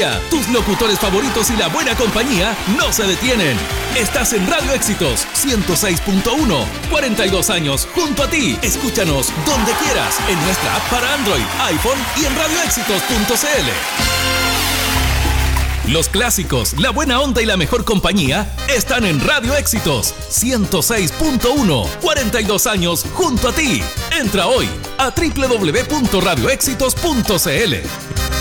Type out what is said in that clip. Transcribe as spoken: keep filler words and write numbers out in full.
día. Tus locutores favoritos y la buena compañía no se detienen. Estás en Radio Éxitos ciento seis punto uno. cuarenta y dos años junto a ti. Escúchanos donde quieras en nuestra app para Android, iPhone y en radio éxitos punto c l. Los clásicos, la buena onda y la mejor compañía están en Radio Éxitos ciento seis punto uno. cuarenta y dos años junto a ti. Entra hoy a doble u doble u doble u punto radio éxitos punto c l.